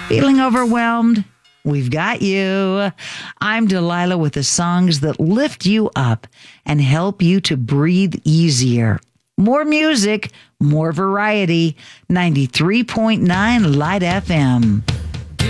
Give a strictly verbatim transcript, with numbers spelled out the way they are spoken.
Feeling overwhelmed? We've got you. I'm Delilah with the songs that lift you up and help you to breathe easier. More music, more variety. ninety-three point nine Light F M.